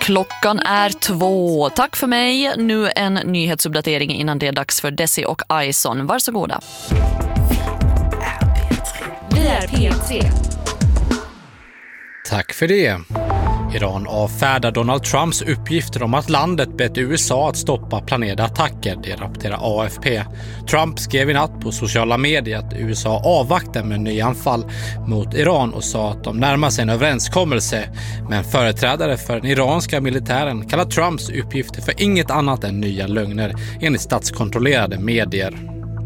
Klockan är 2. Tack för mig. Nu en nyhetsuppdatering innan det är dags för Desi och Ison. Varsågoda. Vi är P3. Tack för det. Iran avfärdar Donald Trumps uppgifter om att landet bett USA att stoppa planerade attacker, det rapporterar AFP. Trump skrev i natt på sociala medier att USA avvaktar med nya anfall mot Iran och sa att de närmar sig en överenskommelse. Men företrädare för den iranska militären kallar Trumps uppgifter för inget annat än nya lögner, enligt statskontrollerade medier.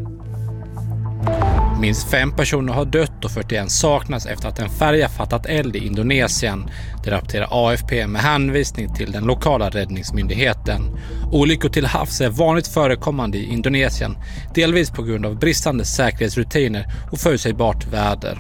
Minst 5 personer har dött och 41 saknas efter att en färja fattat eld i Indonesien. Det rapporterar AFP med hänvisning till den lokala räddningsmyndigheten. Olyckor till havs är vanligt förekommande i Indonesien, delvis på grund av bristande säkerhetsrutiner och förutsägbart väder.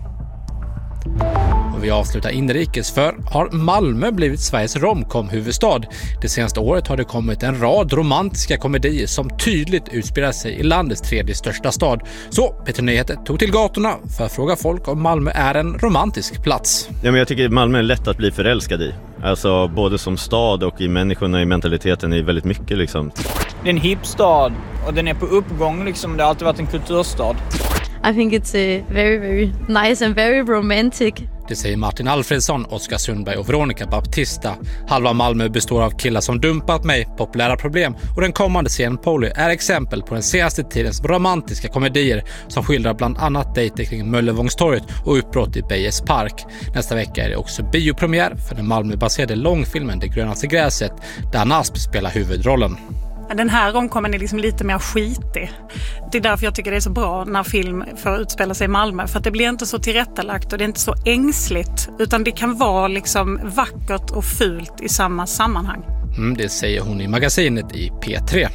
Och vi avslutar inrikes för har Malmö blivit Sveriges romcom-huvudstad. Det senaste året har det kommit en rad romantiska komedier som tydligt utspelar sig i landets 3:e största stad. Så P3 Nyheter tog till gatorna för att fråga folk om Malmö är en romantisk plats. Ja, men jag tycker Malmö är lätt att bli förälskad i. Alltså både som stad och i människorna, i mentaliteten är väldigt mycket liksom. Det är en hip stad och den är på uppgång liksom. Det har alltid varit en kulturstad. I think it's very, very nice and very romantic. Det säger Martin Alfredsson, Oskar Sundberg och Veronica Baptista. Halva Malmö består av killar som dumpat mig, populära problem och den kommande scenen Polly är exempel på den senaste tidens romantiska komedier som skildrar bland annat dejter kring Möllevångstorget och uppbrott i Bejers park. Nästa vecka är det också biopremiär för den Malmö-baserade långfilmen Det grönaste gräset där Anna Asp spelar huvudrollen. Den här romcomen är liksom lite mer skitig. Det är därför jag tycker det är så bra när film får utspela sig i Malmö. För att det blir inte så tillrättalagt och det är inte så ängsligt. Utan det kan vara liksom vackert och fult i samma sammanhang. Det säger hon i magasinet i P3.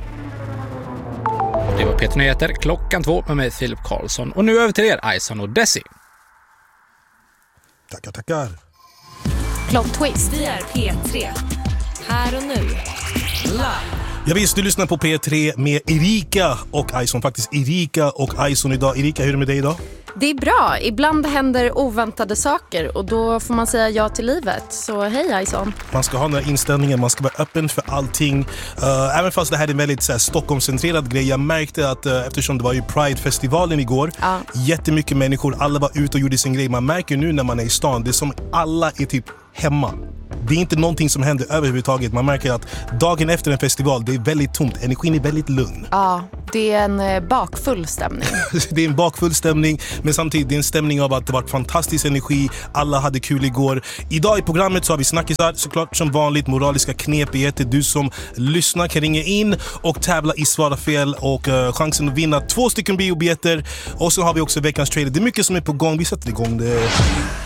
Det var P3 Nyheter, klockan 2 med mig Filip Karlsson. Och nu över till er, Ison och Desi. Tackar. Plot twist. Vi är P3. Här och nu. Jag visst, du lyssnar på P3 med Erika och Ison. Faktiskt Erika och Ison idag. Erika, hur är det med dig idag? Det är bra. Ibland händer oväntade saker och då får man säga ja till livet. Så hej Ison. Man ska ha den här inställningen, man ska vara öppen för allting. Även fast det här är en väldigt så här, Stockholmscentrerad grej. Jag märkte att eftersom det var ju Pride-festivalen igår, jättemycket människor, alla var ute och gjorde sin grej. Man märker nu när man är i stan, det är som alla är typ hemma. Det är inte någonting som händer överhuvudtaget. Man märker att dagen efter en festival, det är väldigt tomt. Energin är väldigt lugn. Ja, det är en bakfull stämning. Det är en bakfull stämning, men samtidigt det är en stämning av att det var fantastisk energi. Alla hade kul igår. Idag i programmet så har vi snackisar, såklart som vanligt, moraliska knepigheter. Du som lyssnar kan ringa in och tävla i Svara fel och chansen att vinna 2 stycken biobiljetter. Och så har vi också veckans trailer. Det är mycket som är på gång. Vi sätter igång det.